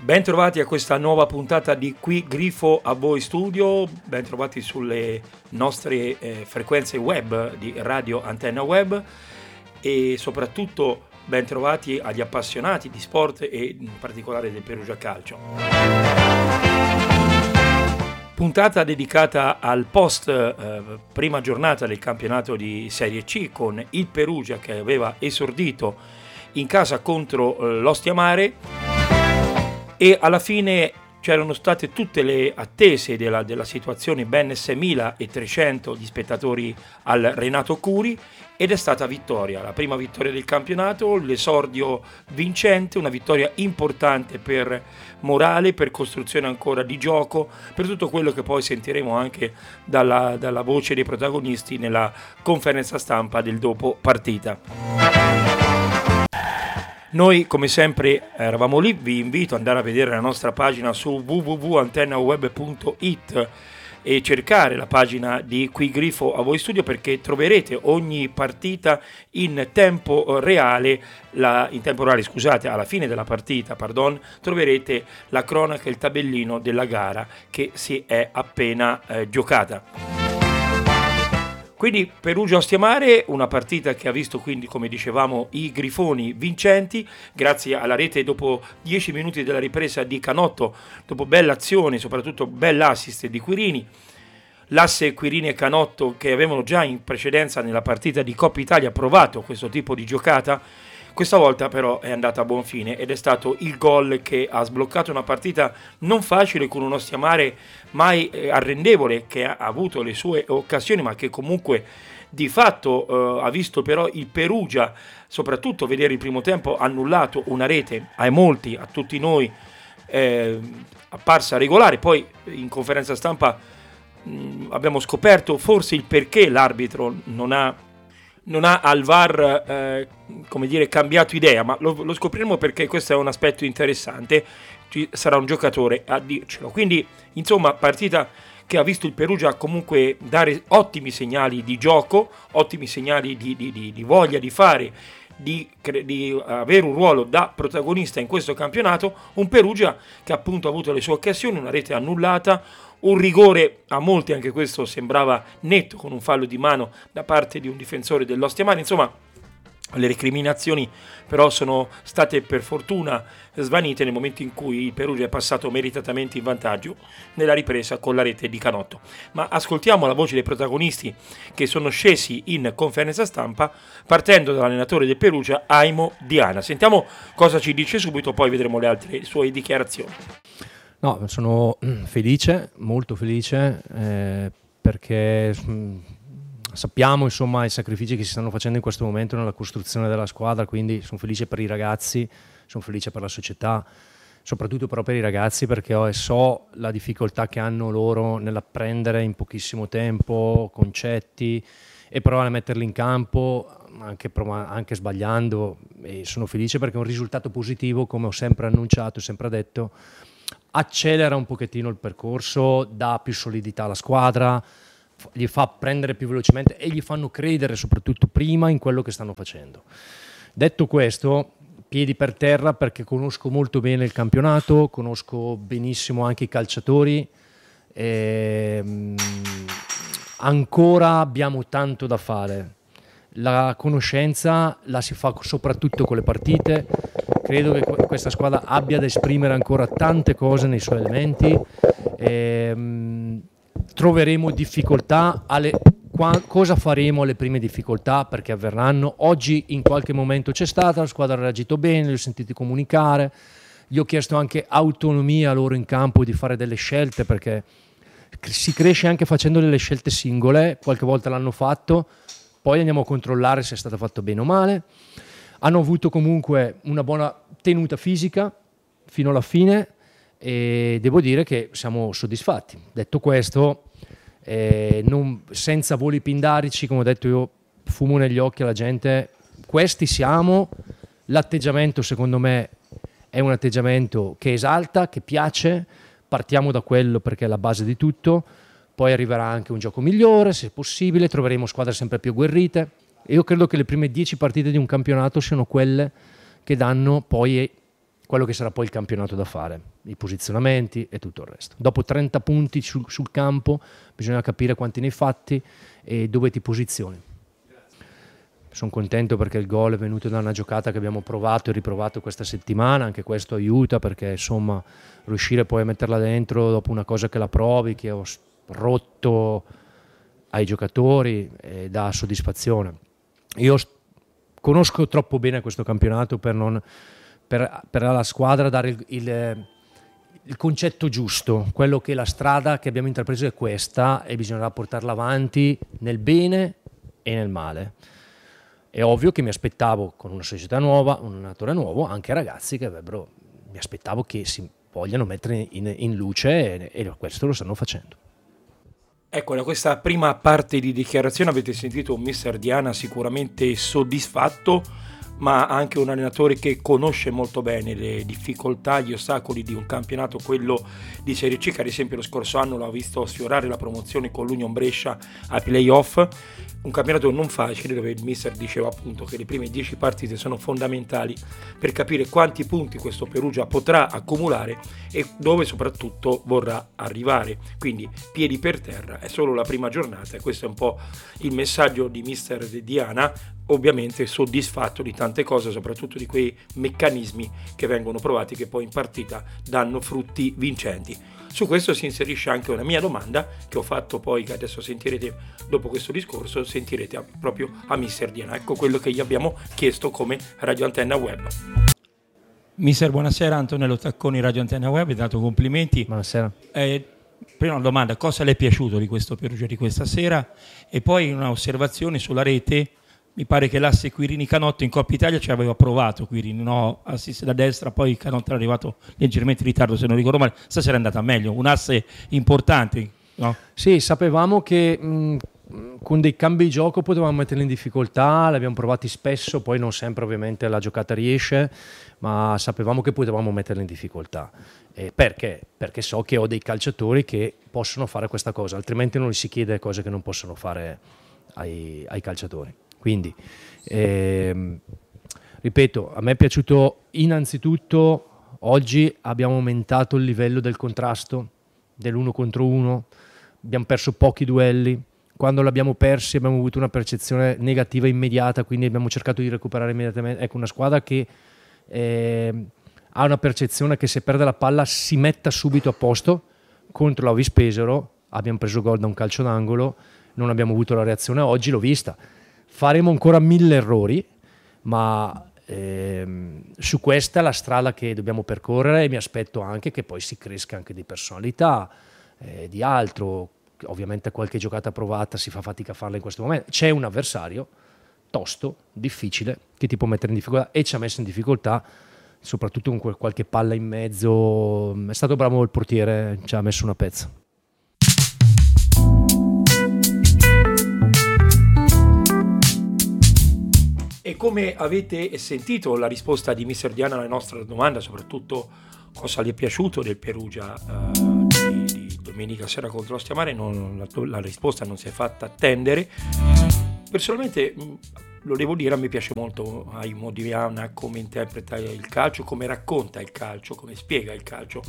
Ben trovati a questa nuova puntata di Qui Grifo a voi studio, ben trovati sulle nostre frequenze web di Radio Antenna Web e soprattutto ben trovati agli appassionati di sport e in particolare del Perugia Calcio. Puntata dedicata al post prima giornata del campionato di Serie C con il Perugia che aveva esordito in casa contro l'Ostia Mare. E alla fine c'erano state tutte le attese della situazione, ben 6.300 gli spettatori al Renato Curi ed è stata vittoria, la prima vittoria del campionato, l'esordio vincente, una vittoria importante per morale, per costruzione ancora di gioco, per tutto quello che poi sentiremo anche dalla voce dei protagonisti nella conferenza stampa del dopo partita. Noi come sempre eravamo lì, vi invito ad andare a vedere la nostra pagina su www.antennaweb.it e cercare la pagina di Qui Grifo a voi studio perché troverete ogni partita in tempo reale, alla fine della partita, troverete la cronaca e il tabellino della gara che si è appena giocata. Quindi Perugia-Ostia Mare, una partita che ha visto quindi, come dicevamo, i grifoni vincenti, grazie alla rete dopo 10 minuti della ripresa di Canotto, dopo bella azione, soprattutto bell'assist di Quirini. L'asse Quirini e Canotto che avevano già in precedenza nella partita di Coppa Italia provato questo tipo di giocata, questa volta però è andata a buon fine ed è stato il gol che ha sbloccato una partita non facile con un Ostia Mare mai arrendevole, che ha avuto le sue occasioni ma che comunque di fatto ha visto però il Perugia, soprattutto vedere il primo tempo, annullato una rete a molti, a tutti noi apparsa regolare. Poi in conferenza stampa abbiamo scoperto forse il perché l'arbitro non ha al VAR cambiato idea, ma lo scopriremo perché questo è un aspetto interessante, ci sarà un giocatore a dircelo. Quindi insomma partita che ha visto il Perugia comunque dare ottimi segnali di gioco, ottimi segnali di voglia di fare, di avere un ruolo da protagonista in questo campionato, un Perugia che appunto ha avuto le sue occasioni, una rete annullata, un rigore a molti, anche questo sembrava netto, con un fallo di mano da parte di un difensore dell'Ostia Mare. Insomma, le recriminazioni però sono state per fortuna svanite nel momento in cui il Perugia è passato meritatamente in vantaggio nella ripresa con la rete di Canotto. Ma ascoltiamo la voce dei protagonisti che sono scesi in conferenza stampa partendo dall'allenatore del Perugia, Aimo Diana. Sentiamo cosa ci dice subito, poi vedremo le altre sue dichiarazioni. No, sono felice, molto felice, perché sappiamo insomma i sacrifici che si stanno facendo in questo momento nella costruzione della squadra, quindi sono felice per i ragazzi, sono felice per la società, soprattutto però per i ragazzi perché so la difficoltà che hanno loro nell'apprendere in pochissimo tempo concetti e provare a metterli in campo, anche sbagliando, e sono felice perché è un risultato positivo, come ho sempre annunciato, sempre detto, accelera un pochettino il percorso, dà più solidità alla squadra, gli fa prendere più velocemente e gli fanno credere soprattutto prima in quello che stanno facendo. Detto questo, piedi per terra perché conosco molto bene il campionato, conosco benissimo anche i calciatori, ancora abbiamo tanto da fare. La conoscenza la si fa soprattutto con le partite. Credo che questa squadra abbia da esprimere ancora tante cose nei suoi elementi. Troveremo difficoltà, cosa faremo alle prime difficoltà, perché avverranno. Oggi in qualche momento c'è stata, la squadra ha reagito bene, li ho sentiti comunicare, gli ho chiesto anche autonomia loro in campo di fare delle scelte, perché si cresce anche facendo delle scelte singole, qualche volta l'hanno fatto, poi andiamo a controllare se è stato fatto bene o male. Hanno avuto comunque una buona tenuta fisica fino alla fine e devo dire che siamo soddisfatti. Detto questo, senza voli pindarici, come ho detto io, fumo negli occhi alla gente, questi siamo. L'atteggiamento secondo me è un atteggiamento che esalta, che piace, partiamo da quello perché è la base di tutto. Poi arriverà anche un gioco migliore, se possibile, troveremo squadre sempre più agguerrite. E io credo che le prime 10 partite di un campionato siano quelle che danno poi quello che sarà poi il campionato da fare, i posizionamenti e tutto il resto. Dopo 30 punti sul campo bisogna capire quanti ne hai fatti e dove ti posizioni. Sono contento perché il gol è venuto da una giocata che abbiamo provato e riprovato questa settimana, anche questo aiuta, perché insomma riuscire poi a metterla dentro dopo una cosa che la provi, che ho rotto ai giocatori, dà soddisfazione. Io conosco troppo bene questo campionato per alla squadra dare il concetto giusto, quello che la strada che abbiamo intrapreso è questa e bisognerà portarla avanti nel bene e nel male. È ovvio che mi aspettavo, con una società nuova, un allenatore nuovo, anche ragazzi che mi aspettavo che si vogliano mettere in luce e questo lo stanno facendo. Ecco, da questa prima parte di dichiarazione avete sentito un mister Diana sicuramente soddisfatto, ma anche un allenatore che conosce molto bene le difficoltà, gli ostacoli di un campionato, quello di Serie C, che ad esempio lo scorso anno l'ha visto sfiorare la promozione con l'Union Brescia ai playoff. Un campionato non facile, dove il mister diceva appunto che le prime 10 partite sono fondamentali per capire quanti punti questo Perugia potrà accumulare e dove soprattutto vorrà arrivare. Quindi piedi per terra, è solo la prima giornata e questo è un po' il messaggio di mister Diana, ovviamente soddisfatto di tante cose, soprattutto di quei meccanismi che vengono provati, che poi in partita danno frutti vincenti. Su questo si inserisce anche una mia domanda che ho fatto poi, che adesso sentirete dopo questo discorso, sentirete proprio a mister Diana. Ecco quello che gli abbiamo chiesto come Radio Antenna Web. Mister, buonasera. Antonello Tacconi, Radio Antenna Web, vi ho dato complimenti. Buonasera. Prima una domanda: cosa le è piaciuto di questo Perugia di questa sera? E poi una osservazione sulla rete. Mi pare che l'asse Quirini-Canotta in Coppa Italia ci aveva provato Quirini, no? Assist da destra, poi Canotta è arrivato leggermente in ritardo, se non ricordo male. Stasera è andata meglio, un asse importante, no? Sì, sapevamo che con dei cambi di gioco potevamo metterli in difficoltà, li abbiamo provati spesso, poi non sempre ovviamente la giocata riesce, ma sapevamo che potevamo metterli in difficoltà. Perché? Perché so che ho dei calciatori che possono fare questa cosa, altrimenti non gli si chiede cose che non possono fare ai calciatori. Quindi, ripeto, a me è piaciuto innanzitutto, oggi abbiamo aumentato il livello del contrasto, dell'uno contro uno, abbiamo perso pochi duelli, quando l'abbiamo persi abbiamo avuto una percezione negativa immediata, quindi abbiamo cercato di recuperare immediatamente. Ecco, una squadra che ha una percezione che se perde la palla si metta subito a posto. Contro la Vispesero abbiamo preso gol da un calcio d'angolo, non abbiamo avuto la reazione, oggi l'ho vista. Faremo ancora 1000 errori, ma su questa è la strada che dobbiamo percorrere e mi aspetto anche che poi si cresca anche di personalità, di altro. Ovviamente qualche giocata provata si fa fatica a farla in questo momento. C'è un avversario tosto, difficile, che ti può mettere in difficoltà e ci ha messo in difficoltà, soprattutto con qualche palla in mezzo. È stato bravo il portiere, ci ha messo una pezza. E come avete sentito la risposta di mister Diana alla nostra domanda, soprattutto cosa gli è piaciuto del Perugia di domenica sera contro l'Ostia Mare, la risposta non si è fatta attendere. Personalmente, lo devo dire, a me piace molto Aimo Diana come interpreta il calcio, come racconta il calcio, come spiega il calcio.